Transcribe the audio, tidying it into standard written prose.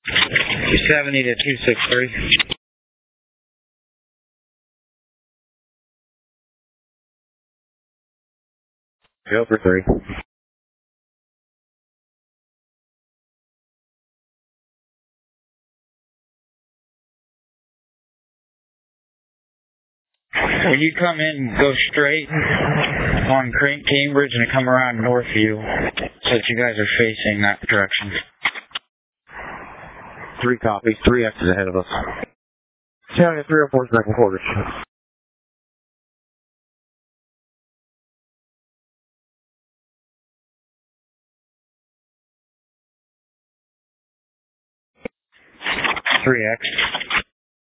270 to 263. Go for 3. When you come in, go straight on Cambridge and come around north of you so that you guys are facing that direction. 3 copies. 3X is ahead of us. County 304 is back in quarters. Three X.